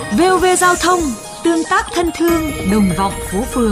VOV Giao thông, tương tác thân thương, đồng vọng phố phường.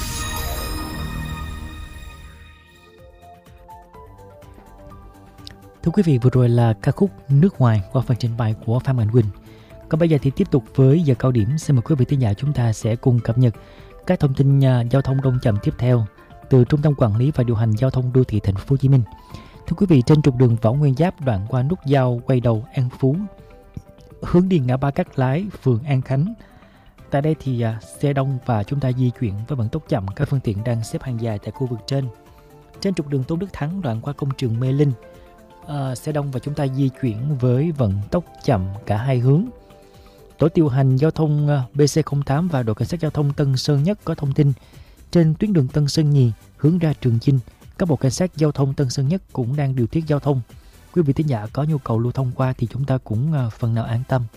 Thưa quý vị, vừa rồi là ca khúc Nước Ngoài qua phần trình bày của Phan Mạnh Quỳnh. Còn bây giờ thì tiếp tục với giờ cao điểm. Xin mời quý vị thính giả chúng ta sẽ cùng cập nhật các thông tin giao thông đông chậm tiếp theo từ Trung tâm Quản lý và Điều hành Giao thông Đô thị Thành phố Hồ Chí Minh. Thưa quý vị, trên trục đường Võ Nguyên Giáp đoạn qua nút giao quay đầu An Phú, hướng đi ngã ba Cát Lái, phường An Khánh. Tại đây thì xe đông và chúng ta di chuyển với vận tốc chậm, các phương tiện đang xếp hàng dài tại khu vực trên. Trên trục đường Tôn Đức Thắng đoạn qua công trường Mê Linh, xe đông và chúng ta di chuyển với vận tốc chậm cả hai hướng. Tổ điều hành giao thông BC08 và đội cảnh sát giao thông Tân Sơn Nhất có thông tin trên tuyến đường Tân Sơn Nhì hướng ra Trường Chinh, các bộ cảnh sát giao thông Tân Sơn Nhất cũng đang điều tiết giao thông. Quý vị thính giả có nhu cầu lưu thông qua thì chúng ta cũng phần nào an tâm.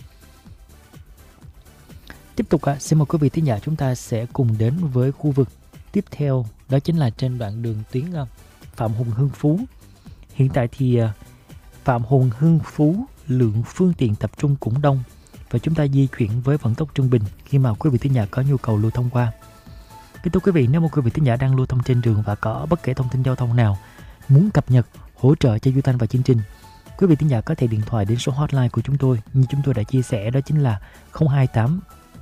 Tiếp tục xin mời quý vị thính giả chúng ta sẽ cùng đến với khu vực tiếp theo, đó chính là trên đoạn đường tuyến Phạm Hùng Hưng Phú. Hiện tại thì Phạm Hùng Hưng Phú lượng phương tiện tập trung cũng đông và chúng ta di chuyển với vận tốc trung bình khi mà quý vị thính giả có nhu cầu lưu thông qua. Kính thưa quý vị, nếu mà quý vị thính giả đang lưu thông trên đường và có bất kể thông tin giao thông nào muốn cập nhật, hỗ trợ cho Duy Thanh và chương trình, quý vị thính giả có thể điện thoại đến số hotline của chúng tôi như chúng tôi đã chia sẻ, đó chính là 028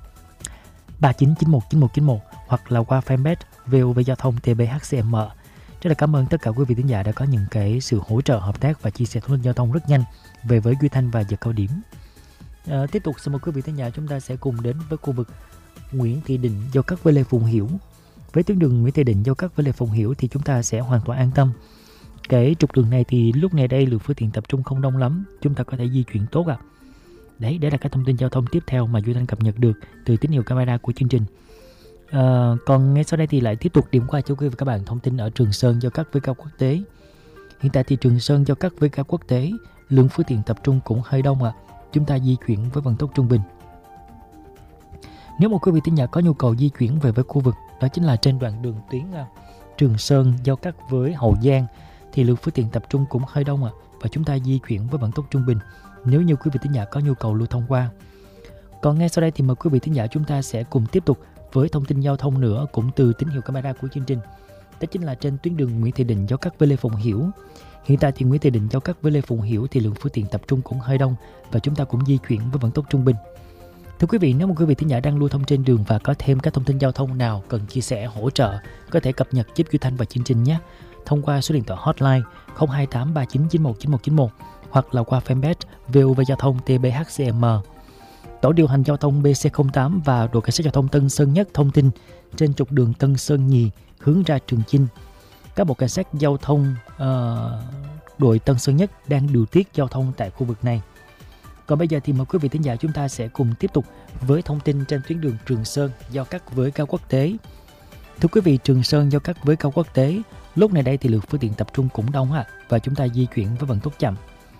3991 9191 hoặc là qua fanpage VOV Giao thông TBHCM. Rất là cảm ơn tất cả quý vị thính giả đã có những cái sự hỗ trợ, hợp tác và chia sẻ thông tin giao thông rất nhanh về với Duy Thanh và giờ cao điểm. Tiếp tục xin mời quý vị thính giả chúng ta sẽ cùng đến với khu vực Nguyễn Thị Định giao cắt với Lê Phụng Hiểu. Với tuyến đường Nguyễn Thị Định giao cắt với Lê Phụng Hiểu thì chúng ta sẽ hoàn toàn an tâm. Cái trục đường này thì lúc này đây lượng phương tiện tập trung không đông lắm, chúng ta có thể di chuyển tốt Đấy là các thông tin giao thông tiếp theo mà Duy Thanh cập nhật được từ tín hiệu camera của chương trình. Còn ngay sau đây thì lại tiếp tục điểm qua cho quý vị và các bạn thông tin ở Trường Sơn giao cắt với ga quốc tế. Hiện tại thì Trường Sơn giao cắt với ga quốc tế, lượng phương tiện tập trung cũng hơi đông chúng ta di chuyển với vận tốc trung bình. Nếu một quý vị thính giả có nhu cầu di chuyển về với khu vực đó chính là trên đoạn đường tuyến Trường Sơn giao cắt với Hậu Giang thì lượng phương tiện tập trung cũng hơi đông và chúng ta di chuyển với vận tốc trung bình nếu như quý vị thính giả có nhu cầu lưu thông qua. Còn ngay sau đây thì mời quý vị thính giả chúng ta sẽ cùng tiếp tục với thông tin giao thông nữa cũng từ tín hiệu camera của chương trình. Đó chính là trên tuyến đường Nguyễn Thị Định giao cắt với Lê Phụng Hiểu. Hiện tại thì Nguyễn Thị Định giao cắt với Lê Phụng Hiểu thì lượng phương tiện tập trung cũng hơi đông và chúng ta cũng di chuyển với vận tốc trung bình. Thưa quý vị, nếu một quý vị thính giả đang lưu thông trên đường và có thêm các thông tin giao thông nào cần chia sẻ, hỗ trợ, có thể cập nhật giúp Duy Thanh và chương trình nhé. Thông qua số điện thoại hotline 028 3991 9191 hoặc là qua fanpage VOV Giao thông TBHCM. Tổ điều hành giao thông BC08 và đội cảnh sát giao thông Tân Sơn Nhất thông tin trên trục đường Tân Sơn Nhì hướng ra Trường Chinh, các bộ cảnh sát giao thông đội Tân Sơn Nhất đang điều tiết giao thông tại khu vực này. Còn bây giờ thì mời quý vị thính giả chúng ta sẽ cùng tiếp tục với thông tin trên tuyến đường Trường Sơn giao cắt với ga quốc tế. Thưa quý vị, Trường Sơn giao cắt với ga quốc tế, lúc này đây thì lượng phương tiện tập trung cũng đông và chúng ta di chuyển với vận tốc chậm.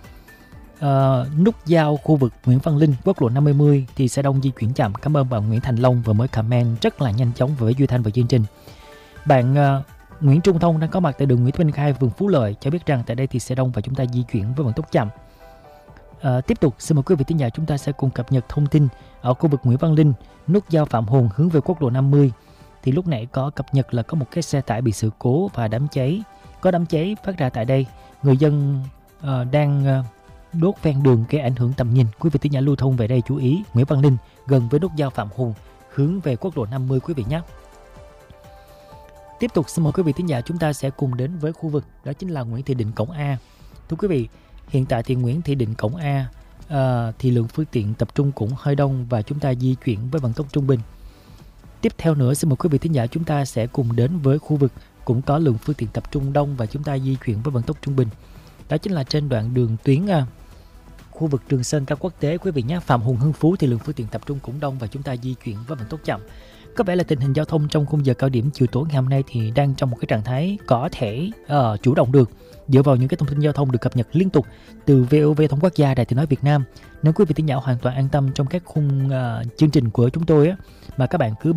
Nút giao khu vực Nguyễn Văn Linh, quốc lộ 50 thì xe đông di chuyển chậm. Cảm ơn bạn Nguyễn Thành Long vừa mới comment rất là nhanh chóng với Duy Thanh và chương trình. Bạn Nguyễn Trung Thông đang có mặt tại đường Nguyễn Minh Khai, phường Phú Lợi cho biết rằng tại đây thì xe đông và chúng ta di chuyển với vận tốc chậm. Tiếp tục xin mời quý vị thính giả chúng ta sẽ cùng cập nhật thông tin ở khu vực Nguyễn Văn Linh, nút giao Phạm Hùng hướng về quốc lộ 50 thì lúc nãy có cập nhật là có một cái xe tải bị sự cố và đám cháy. Có đám cháy phát ra tại đây, người dân đang đốt ven đường gây ảnh hưởng tầm nhìn. Quý vị thính giả lưu thông về đây chú ý, Nguyễn Văn Linh gần với nút giao Phạm Hùng hướng về quốc lộ 50 quý vị nhé. Tiếp tục xin mời quý vị thính giả chúng ta sẽ cùng đến với khu vực đó chính là Nguyễn Thị Định cổng A. Thưa quý vị, hiện tại thì Nguyễn Thị Định cổng A thì lượng phương tiện tập trung cũng hơi đông và chúng ta di chuyển với vận tốc trung bình. Tiếp theo nữa xin mời quý vị thính giả chúng ta sẽ cùng đến với khu vực cũng có lượng phương tiện tập trung đông và chúng ta di chuyển với vận tốc trung bình. Đó chính là trên đoạn đường tuyến khu vực Trường Sơn ga quốc tế quý vị nhé. Phạm Hùng Hưng Phú thì lượng phương tiện tập trung cũng đông và chúng ta di chuyển với vận tốc chậm. Có vẻ là tình hình giao thông trong khung giờ cao điểm chiều tối ngày hôm nay thì đang trong một cái trạng thái có thể chủ động được dựa vào những cái thông tin giao thông được cập nhật liên tục từ VOV Thông Quốc gia Đài Tiếng nói Việt Nam. Nên quý vị thính giả hoàn toàn an tâm trong các khung chương trình của chúng tôi mà các bạn cứ